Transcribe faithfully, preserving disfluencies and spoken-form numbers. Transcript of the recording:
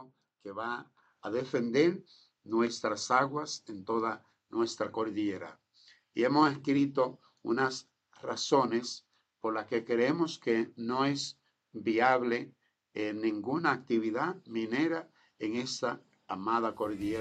barco que va a defender nuestras aguas en toda nuestra cordillera. Y hemos escrito unas razones por las que creemos que no es viable eh, ninguna actividad minera en esta amada cordillera.